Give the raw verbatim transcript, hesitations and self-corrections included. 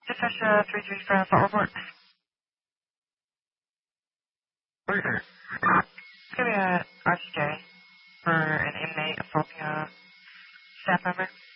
Dispatch uh, three three for fault report. Burger. It's going to be a R C J for an inmate assaulting a staff member.